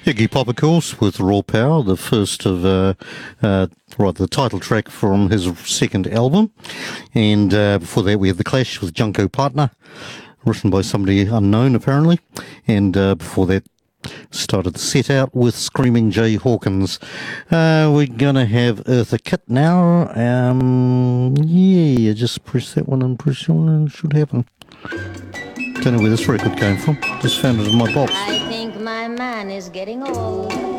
Iggy Pop, of course, with Raw Power, the first of, the title track from his second album. And before that, we had The Clash with Junko Partner, written by somebody unknown, apparently. And before that, started the set out with Screaming Jay Hawkins. We're going to have Eartha Kitt now. Just press that one and press that one and it should happen. Don't know where this record came from. Just found it in my box. I think my man is getting old.